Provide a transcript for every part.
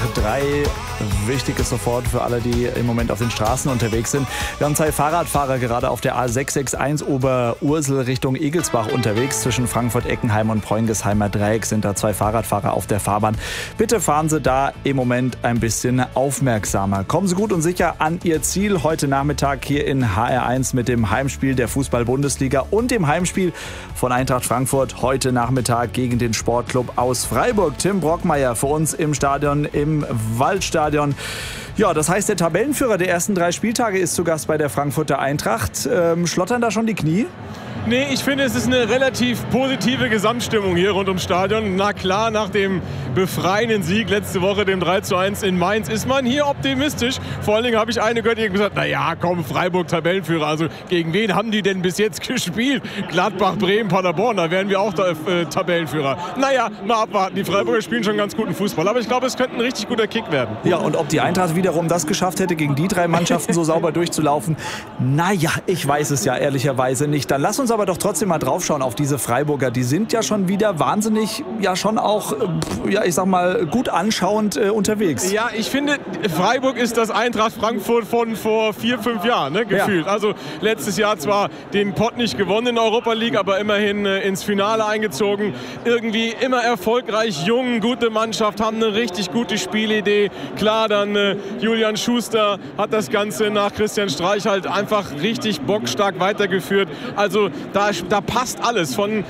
3 wichtig ist sofort für alle, die im Moment auf den Straßen unterwegs sind. Wir haben 2 Fahrradfahrer gerade auf der A661 Oberursel Richtung Egelsbach unterwegs. Zwischen Frankfurt-Eckenheim und Preungesheimer Dreieck sind da 2 Fahrradfahrer auf der Fahrbahn. Bitte fahren Sie da im Moment ein bisschen aufmerksamer. Kommen Sie gut und sicher an Ihr Ziel. Heute Nachmittag hier in HR1 mit dem Heimspiel der Fußball-Bundesliga und dem Heimspiel von Eintracht Frankfurt heute Nachmittag gegen den Sportclub aus Freiburg. Tim Brockmeier für uns im Stadion, im Waldstadion. Ja, das heißt, der Tabellenführer der ersten 3 Spieltage ist zu Gast bei der Frankfurter Eintracht. Schlottern da schon die Knie? Nee, ich finde, es ist eine relativ positive Gesamtstimmung hier rund ums Stadion. Na klar, nach dem befreienden Sieg letzte Woche, dem 3:1 in Mainz, ist man hier optimistisch. Vor allen Dingen habe ich eine gehört, die gesagt, naja, komm, Freiburg Tabellenführer. Also gegen wen haben die denn bis jetzt gespielt? Gladbach, Bremen, Paderborn, da wären wir auch Tabellenführer. Naja, mal abwarten. Die Freiburger spielen schon ganz guten Fußball. Aber ich glaube, es könnte ein richtig guter Kick werden. Ja, und ob die Eintracht wiederum das geschafft hätte, gegen die 3 Mannschaften so sauber durchzulaufen, naja, ich weiß es ja ehrlicherweise nicht. Dann lass uns aber doch trotzdem mal draufschauen auf diese Freiburger. Die sind ja schon wieder wahnsinnig, ja schon auch, ja ich sag mal, gut anschauend unterwegs. Ja, ich finde, Freiburg ist das Eintracht Frankfurt von vor 4-5 Jahren, ne, gefühlt. Ja. Also letztes Jahr zwar den Pott nicht gewonnen in der Europa League, aber immerhin ins Finale eingezogen. Irgendwie immer erfolgreich, jung, gute Mannschaft, haben eine richtig gute Spielidee. Klar, dann Julian Schuster hat das Ganze nach Christian Streich halt einfach richtig bockstark weitergeführt. Also da passt alles von,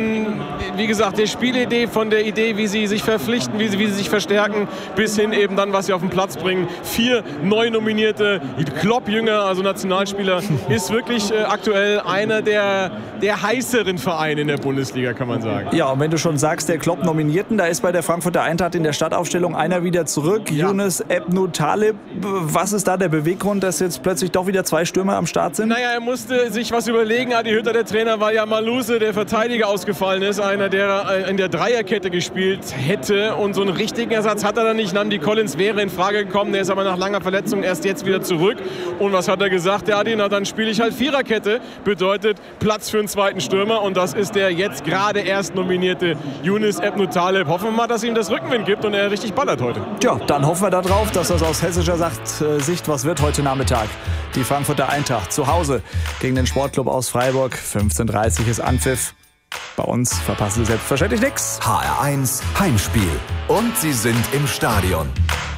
wie gesagt, der Spielidee, von der Idee, wie sie sich verpflichten, wie sie sich verstärken, bis hin eben dann, was sie auf den Platz bringen. 4 neu nominierte Klopp-Jünger, also Nationalspieler, ist wirklich aktuell einer der heißeren Vereine in der Bundesliga, kann man sagen. Ja, und wenn du schon sagst, der Klopp-Nominierten, da ist bei der Frankfurter Eintracht in der Startaufstellung einer wieder zurück. Ja. Yunus Ebnu Taleb. Was ist da der Beweggrund, dass jetzt plötzlich doch wieder 2 Stürmer am Start sind? Naja, er musste sich was überlegen. Adi Hütter, der Trainer, weil ja Maluse, der Verteidiger, ausgefallen ist. Einer, der in der Dreierkette gespielt hätte. Und so einen richtigen Ersatz hat er dann nicht. Namdi Collins wäre in Frage gekommen. Der ist aber nach langer Verletzung erst jetzt wieder zurück. Und was hat er gesagt? Der Adi, na dann spiele ich halt Viererkette. Bedeutet Platz für einen zweiten Stürmer. Und das ist der jetzt gerade erst nominierte Yunus Ebnu Taleb. Hoffen wir mal, dass ihm das Rückenwind gibt und er richtig ballert heute. Tja, dann hoffen wir darauf, dass das aus hessischer Sicht was wird heute Nachmittag. Die Frankfurter Eintracht zu Hause gegen den Sportclub aus Freiburg. 15:30 ist Anpfiff. Bei uns verpassen Sie selbstverständlich nichts. HR1 Heimspiel. Und Sie sind im Stadion.